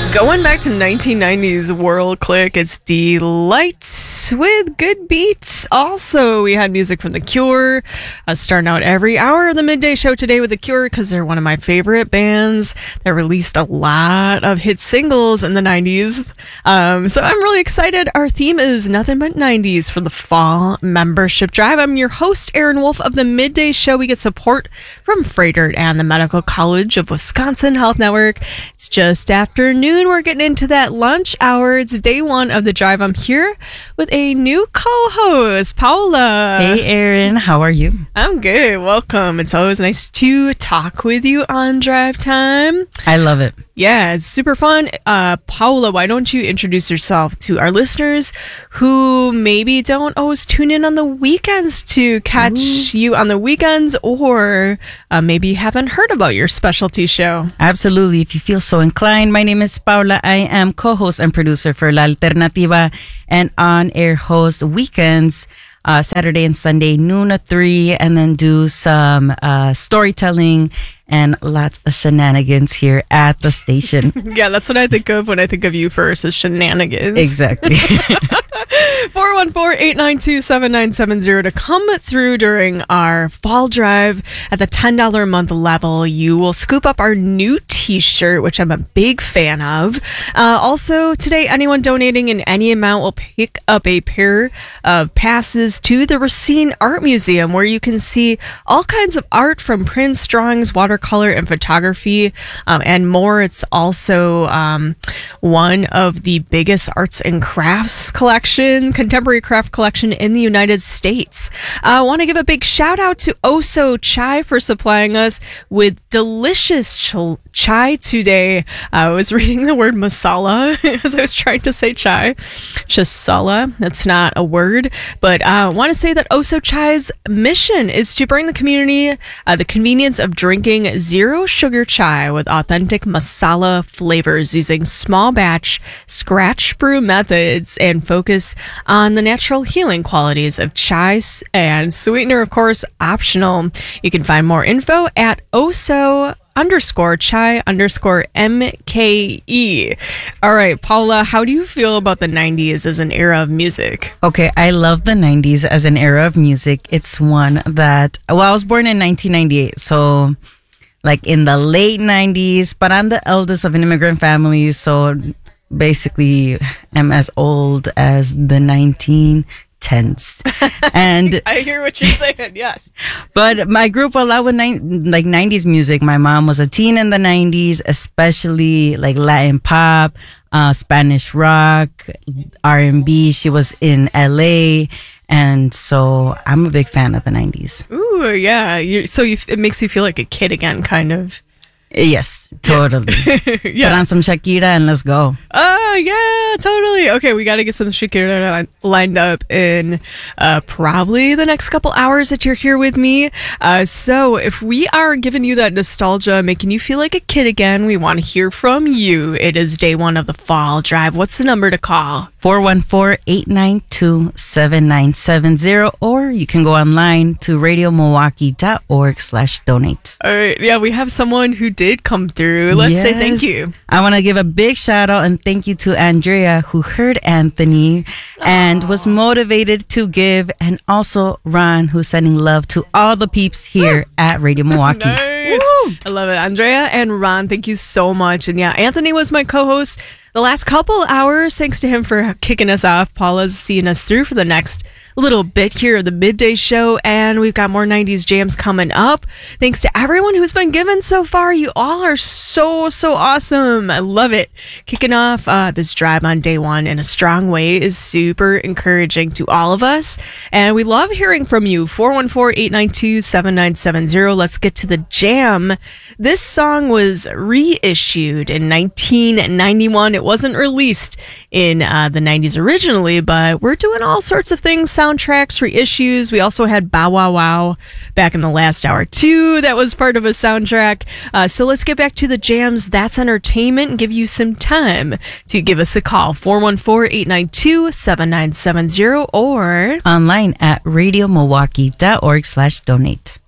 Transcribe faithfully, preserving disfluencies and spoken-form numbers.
Going back to nineteen nineties World Click, it's Delight with good beats. Also, we had music from The Cure, uh, starting out every hour of the midday show today with The Cure because they're one of my favorite bands that released a lot of hit singles in the nineties. Um, so I'm really excited. Our theme is nothing but nineties for the fall membership drive. I'm your host, Erin Wolf of the midday show. We get support from Froedtert and the Medical College of Wisconsin Health Network. It's just after noon. We're getting into that lunch hour. It's day one of the drive. I'm here with a new co-host, Paula. Hey, Erin. How are you? I'm good. Welcome. It's always nice to talk with you on Drive Time. I love it. Yeah, it's super fun. Uh, Paula, why don't you introduce yourself to our listeners who maybe don't always tune in on the weekends to catch Ooh. you on the weekends, or uh, maybe haven't heard about your specialty show? Absolutely. If you feel so inclined, my name is Paula. I am co-host and producer for La Alternativa and on-air host weekends, uh, Saturday and Sunday, noon to three, and then do some uh, storytelling and lots of shenanigans here at the station. Yeah, that's what I think of when I think of you first, is shenanigans. Exactly. four one four, eight nine two, seven nine seven zero to come through during our fall drive. At the ten dollars a month level, you will scoop up our new t-shirt, which I'm a big fan of. Uh, also, today, anyone donating in any amount will pick up a pair of passes to the Racine Art Museum, where you can see all kinds of art from prints, drawings, watercolor, and photography, um, and more. It's also um, one of the biggest arts and crafts collection, contemporary craft collection in the United States. I uh, want to give a big shout out to Oso Chai for supplying us with delicious ch- chai today. Uh, I was reading the word masala as I was trying to say chai. Chisala, that's not a word, but I uh, want to say that Oso Chai's mission is to bring the community uh, the convenience of drinking zero sugar chai with authentic masala flavors using small batch scratch brew methods and focus on the natural healing qualities of chai, and sweetener, of course, optional. You can find more info at oso underscore chai underscore mke. All right, Paula, how do you feel about the nineties as an era of music? Okay, I love the nineties as an era of music. It's one that, well, I was born in nineteen ninety-eight, so like in the late nineties, but I'm the eldest of an immigrant family, so basically I'm as old as the nineteen tens. And I hear what you're saying, yes. But I grew up a lot with ni- like nineties music. My mom was a teen in the nineties, especially like Latin pop, uh, Spanish rock, R and B. She was in L A, and so I'm a big fan of the nineties. Ooh, yeah. You, so you, it makes you feel like a kid again, kind of. Yes, totally. Yeah. Put on some Shakira and let's go. Oh, yeah, totally. Okay, we got to get some Shakira lined up in uh, probably the next couple hours that you're here with me. Uh, so if we are giving you that nostalgia, making you feel like a kid again, we want to hear from you. It is day one of the fall drive. What's the number to call? four one four, eight nine two, seven nine seven zero, or you can go online to radio milwaukee dot org slash donate. All right. Yeah, we have someone who did come through. Let's yes. say thank you. I want to give a big shout out and thank you to Andrea, who heard Anthony and Aww. was motivated to give, and also Ron, who's sending love to all the peeps here at Radio Milwaukee. Nice. Woo! I love it. Andrea and Ron, thank you so much. And yeah, Anthony was my co-host the last couple hours. Thanks to him for kicking us off. Paula's seeing us through for the next little bit here of the midday show, and we've got more nineties jams coming up. Thanks to everyone who's been given so far. You all are so, so awesome. I love it. Kicking off uh, this drive on day one in a strong way is super encouraging to all of us, and we love hearing from you. four one four, eight nine two, seven nine seven zero. Let's get to the jam. This song was reissued in nineteen ninety-one. It wasn't released in uh, the nineties originally, but we're doing all sorts of things, soundtracks, reissues. We also had Bow Wow Wow back in the last hour too. That was part of a soundtrack. Uh, so let's get back to the jams. That's entertainment, and give you some time to give us a call. four one four, eight nine two, seven nine seven zero, or online at radio milwaukee dot org slash donate.